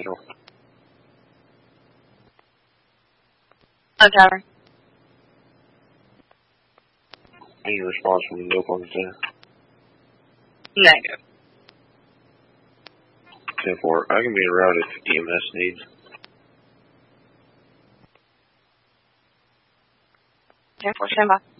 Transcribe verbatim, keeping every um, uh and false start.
Central. On tower. Any response from the no Parking Center? Negative. ten four. I can be en route if E M S needs. ten four, stand by.